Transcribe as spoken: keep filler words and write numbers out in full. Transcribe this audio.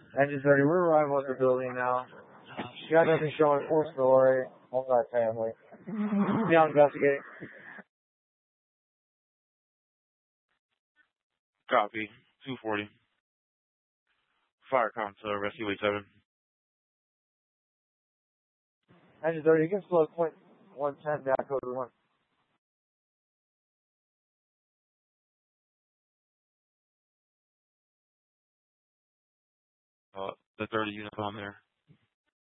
Engine thirty, we're arriving at their building now. You got nothing showing fourth story, multi-family. Beyond investigating. Copy. two forty. Fire com to rescue eight seven. Engine thirty, you can slow point one ten back over one. Uh, the thirty units on there.